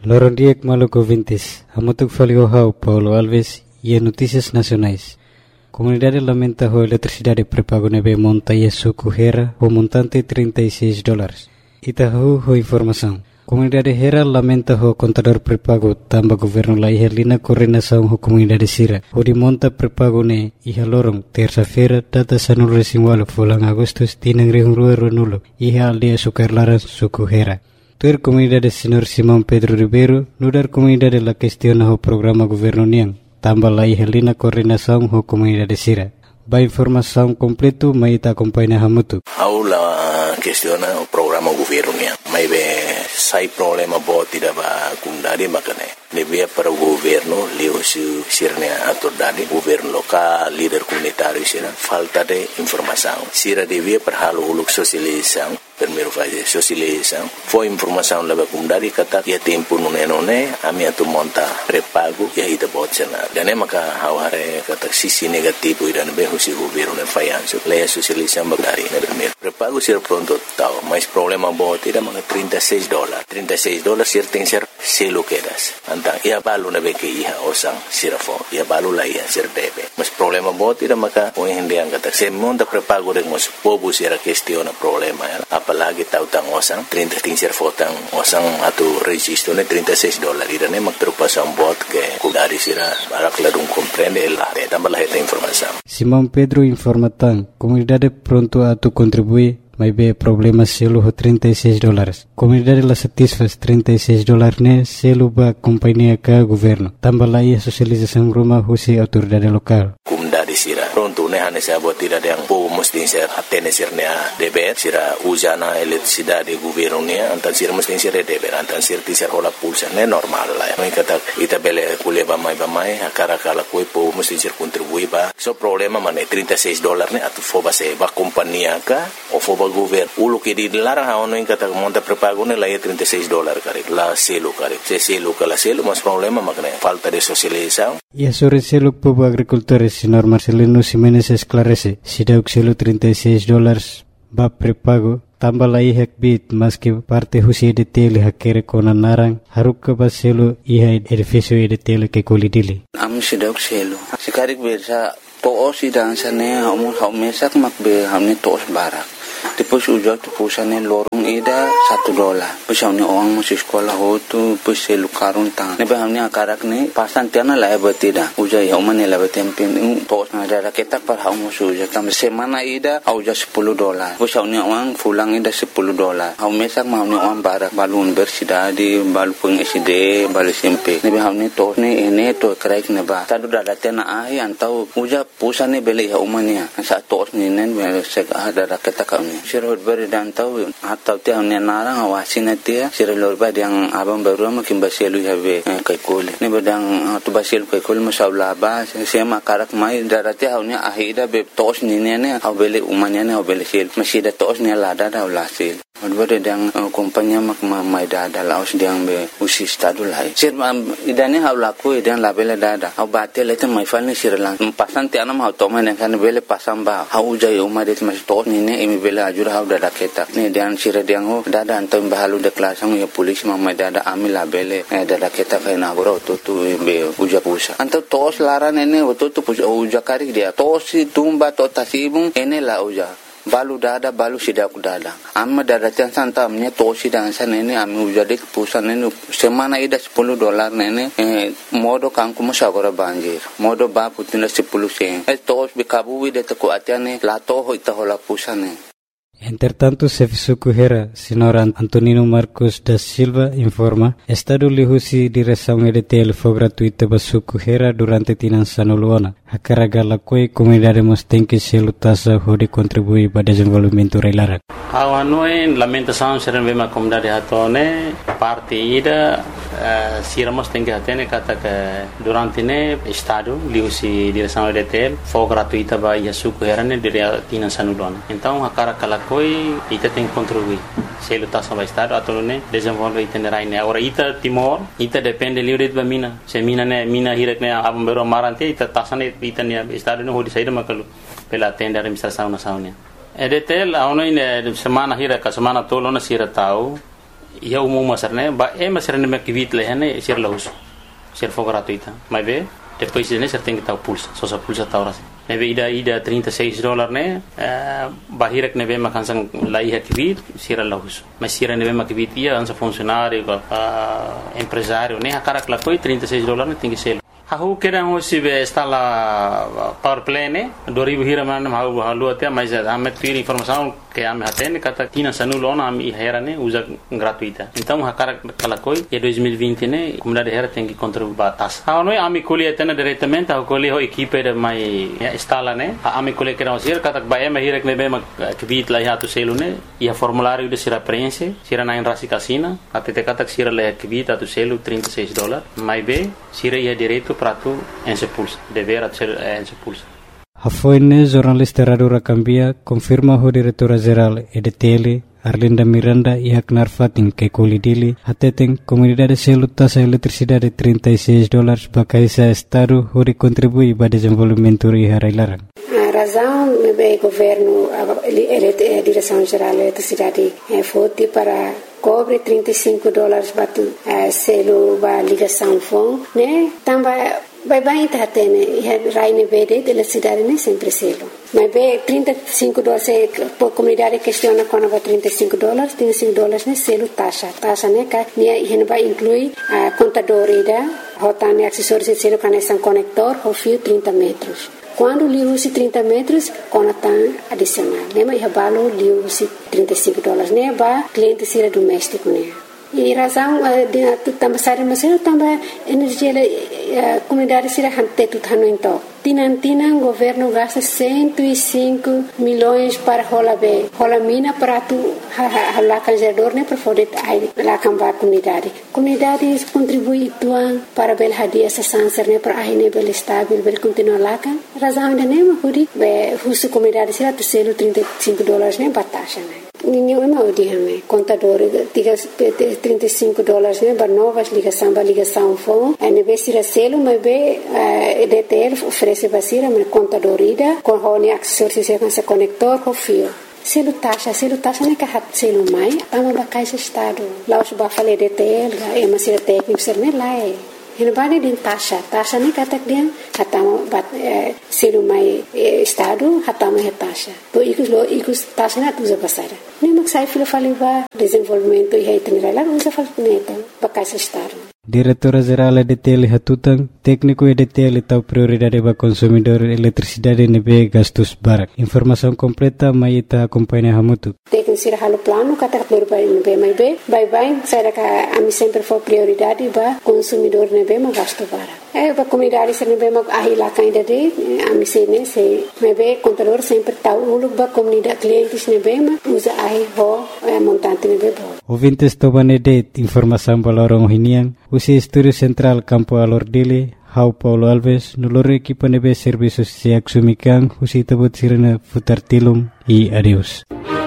Lorondiek Maluco Vintes, Amutuk Faliohau, Paulo Alves e Notícias Nacionais. Comunidade lamenta a eletricidade prepago nebe monta e suco Hera, o montante $36. Itahu ho informação. Comunidade Hera lamenta o contador prepago tamba governo la ihelina coordenação ho comunidade Sira. O de monta prepago ne iha lorong terça-feira data sanul resimwalo fulang Agustus tinang rihungrua runulo iha aldea sukarlaran suco Hera. Tuer comunidade Senhor Simão Pedro Ribeiro nudar comunidade la questiona o programa governo niang tamba la ihelina coordenação ho comunidade Sira. Ba informação completo mai ita acompanha hamutu. Aula questiona o programa governo niang. Mai be sai problema boti da ba kundari makane. Nevia para o governo, leo sirne autoridade, governo local, líder comunitário sira, falta de informação. Sira devia para halo uluk socialização, primeiro fazer socialização. Foi informação leva kundari kata ya tempo nune a minha tu monta prepago e aí da botsena. Dane maka haware kata sisi negativo ida nebe husi governo ne fayanso. Leia socialização bagari ne primeiro. Prepago sira pronto tau, mas problema boti da maka $36. $36 sir tem ser selo quedas. Antang ia balu na beke iha osang sirafo ia balu la iha sir debe mas problema bot ida maka o hindi ang kata se monta prepago de mas pobu sira questiona problema apalagi tautang osang 30 sir fotang osang atu registro ne $36 ida ne magtrupasan bot ke kudari sira barak ladung comprende la de tambah la esta informação. Simão Pedro informatan comunidade pronto atu contribui mas be problema selo ho $36. Comunidade la satisfaz $36 ne selo ba companhia ka governo. Tambah la ia socialização rumah husi autoridade lokal. Comunidade sira pronto ne hane sa bot ida yang po mesti ser atene sir ne deber sira usana eletricidade governo ne antan sir mesti sir deber antan sir tisir hola pulsa ne normal la. Mai kata ita bele kule ba mai akara kala koi po mesti sir contribui ba. So problema mane $36 ne atu foba se ba companhia ka o foba governo ulo que dilarang haono in kata monta prepago ne la $36 kare la selo kare se selo kala selo mas problema makne falta de socialização. E sobre selo povo agricultores senhor Marcelino Ximenes esclarece si dauk selo $36 ba prepago tambah la ihak bit mas que parte husi de tele hakere kona narang haruk ka ba selo iha edificio de tele ke kolidili am si dauk selo sikarik bersa to si dansane hamu mesak makbe hamni tos barak. Depois ujau tu pusane lorong ida $1. Depois hamni orang masih sekolah hotu depois selu karun tang. Nebe hamni akarak ne pasan tiana la batida. Ujau ya umane la batempin tos na ada ketak par hamu suja kam semana ida auja $10. Depois hamni orang pulang ida $10. Hau mesak hamni orang barak balun bersidadi balu peng SD balu SMP. Nebe hamni tos ne ene to kraik ne ba. Tadu dada tena ahi antau uja pusane beli ya umania. Sa tos ni nen sek ada ketak sirot beri dan tahu atau tiang nenarang awasin dia sirot beri yang abang baru makin basilu habe kai kole ni bedang tu basilu kai kole masalah ba sema karak mai darati haunya ahida be tos ni ne au beli umanya ne au beli sil masih da tos ni lada da ulasil Odbere dang kompanya mak mai dada laos diang be usi stadu lai. Sir idane hau laku idan labele dada. Hau batel itu mai falni sirlang. Pasan ti anam hau toma ne kan bele pasam ba. Hau jai umade mas tos ni ne imi bele ajur hau dada ketak. Ni diang sir diang ho dada antam bahalu de klasang ya polis mai dada ami labele dada ketak kai na goro tu be uja pusa. Antam tos laran ene tu uja kari dia. Tos tumba to tasibung ene la uja. Balu dada balu sidak dada amma dada tiang santa amnya tosi dan sana ini ami ujade pusan ini semana ida $10 nene modo kangku masagora banjir modo ba putina 10 sen tos bikabu wide teko atiane la toho itahola pusane. Entretanto, Serviço Correira, Senhor Antonino Marcos da Silva informa, Estado lihusi direção EDTL foi gratuita para Correira durante Tinançano Luana. A carga la coi comunidade mostém que se lutassa pode contribuir para o desenvolvimento reilara. A noi lamentação ser uma comunidade hatone partida siramos tem que atene kata que durante ne Estado lihusi direção EDTL foi gratuita para Yasu Correira ne dire Tinançano Luana. Então a carga la coi ita tem que contribuir se lutação para Estado atau ne desenvolver itinerário ne. Agora ita Timor ita depende livre de mina. Se mina hirak ne abang baru marante ita tasane ita ne Estado ne hodi saída makalu pela tenda administração nacional. EDTL a noi ne semana hirak semana tolo na sira tau ia umum masarne ba masarne me kivit lehane sir lahus sir for gratuita mas be depois ne ser tem que tal pulsa só sa pulsa tal assim neve ida $36 ne bahirek neve makan sang lai kivit sir lahus mas sir neve makivit ia ansa funcionário empresário ne akarak la koi $36 ne tem que ser Hahu kira hosi be instala power play ne 2000 hira man halu halu até mas ame tira informação que ame hatene kata tina sanulona ame hera ne usa gratuita então hakara kalakoi e 2020 ne comunidade hera tem que contribuir batas não é ame colhe atena diretamente a colhe ho equipe de mai instala ne ame colhe kira hosi kata ba ame hira ne be ma kvit la hatu selu ne e formulário de sira preenche sira na rasi casina até te kata sira la kvit atu selu $36 mai be sira ia direito para tu ensepulsa dever ser ensepulsa. Hafoine jornalista Radura Cambia confirma o diretora-geral EDTL Arlinda Miranda e Aknar Fatin que colidili até comunidade selo taxa eletricidade $36 para esse estado onde contribui para o desenvolvimento e harailaran. A razão do governo, a direção-geral da eletricidade foi para cobre $35 para selo para ligação phone, né? Também vai ter né, raine verde de eletricidade né sempre selo. Mas be $35 por comunidade questiona quando vai $35 né selo taxa né que né vai incluir a contador ida, rotane acessórios de selo conexão conector, o fio 30 metros. Quando liu se 30 metros, conectam adicional. Lembra que balo liu se $35 né ba cliente sira doméstico né. E razão de também sair mas também energia comunidade sira hante tudo no então. Tinan governo gasta 105 milhões para rola mina para tu lá canjador né para poder lá cambar comunidade contribui tuan para bel hadia essa sanser né para aí bel estável bel continuar lá kan razão ainda nem macuri be husu comunidade sira tu selo $35 né batasha né ninguém não diame contador diga $35 né para novas ligação phone aí be sira selo mas be EDTL oferece basira mas contador ida com hone acessórios se conector com fio selo taxa né que hat selo mai tama bakai se estado lá os ba fale EDTL é mas sira técnico ser né lá é Hinabane din taxa ni katak dia hatama bat selu mai estado hatama taxa. To ikus taxa na tuza pasara. Ni maksai filo faliba desenvolvimento e reitenera usa falneta bakas estado. Diretora-geral EDTL Hatutang, técnico EDTL tau prioridade para consumidor eletricidade nebe gastos barak. Informação completa mai ita acompanha hamutu. Técnico sira halo plano kata prioridade nebe mai be, bye saya ka ami sempre for prioridade para consumidor nebe ma gasto barak. Para comunidade sira nebe ma ahila kainda de ami sene se nebe contador sempre tau uluk ba comunidade clientes nebe ma usa ahi ho montante nebe bo. Ouvintes tobanede informação balorong hinian. Usi Estúdio Central Campo Alordile, Hau Paulo Alves, noloro equipa nebe serviços se axumikan, usi tabut sirena futar tilum e adeus.